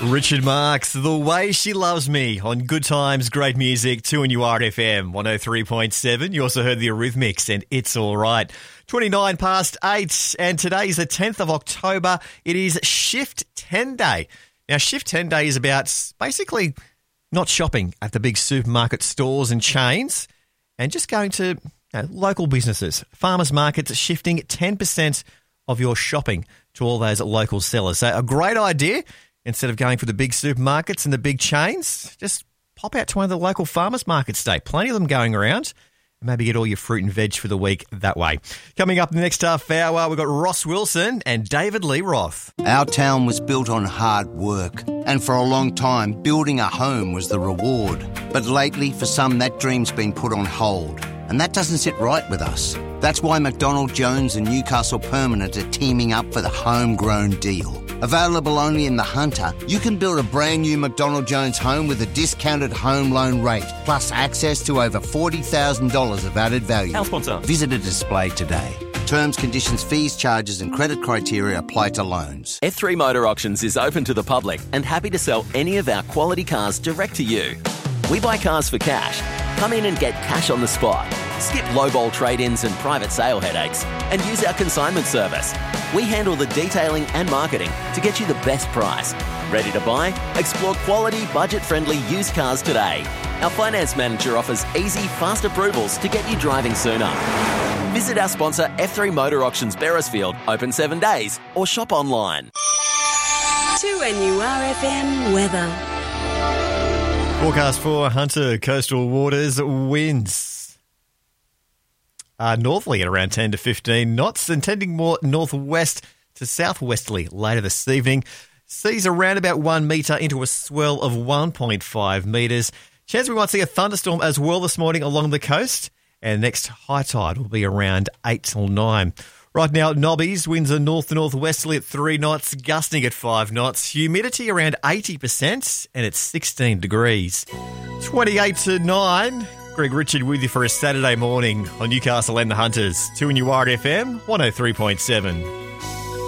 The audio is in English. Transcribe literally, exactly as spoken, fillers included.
Richard Marx, The Way She Loves Me on Good Times, Great Music, two and you are at F M one oh three point seven. You also heard the Eurythmics and It's All Right. twenty-nine past eight, and today's the tenth of October. It is Shift ten Day. Now, Shift ten Day is about basically not shopping at the big supermarket stores and chains and just going to you know, local businesses, farmers markets, shifting ten percent of your shopping to all those local sellers. So a great idea. Instead of going for the big supermarkets and the big chains, just pop out to one of the local farmers markets today. Plenty of them going around. Maybe get all your fruit and veg for the week that way. Coming up in the next half hour, we've got Ross Wilson and David Lee Roth. Our town was built on hard work, and for a long time, building a home was the reward. But lately, for some, that dream's been put on hold, and that doesn't sit right with us. That's why McDonald Jones and Newcastle Permanent are teaming up for the homegrown deal. Available only in the Hunter, you can build a brand new McDonald Jones home with a discounted home loan rate, plus access to over forty thousand dollars of added value. Our sponsor. Visit a display today. Terms, conditions, fees, charges and credit criteria apply to loans. F three Motor Auctions is open to the public and happy to sell any of our quality cars direct to you. We buy cars for cash. Come in and get cash on the spot. Skip lowball trade-ins and private sale headaches and use our consignment service. We handle the detailing and marketing to get you the best price. Ready to buy? Explore quality, budget-friendly used cars today. Our finance manager offers easy, fast approvals to get you driving sooner. Visit our sponsor F three Motor Auctions Beresfield, open seven days, or shop online. two N U R F M weather. Forecast for Hunter coastal waters, winds uh, northerly at around ten to fifteen knots and tending more northwest to southwesterly later this evening. Seas around about one metre into a swell of one point five metres. Chance we might see a thunderstorm as well this morning along the coast, and next high tide will be around eight till nine. Right now, Nobbies, winds are north to northwesterly at three knots, gusting at five knots. Humidity around eighty percent, and it's sixteen degrees. twenty-eight to nine. Greg Richard with you for a Saturday morning on Newcastle and the Hunters. two and you are at F M one oh three point seven.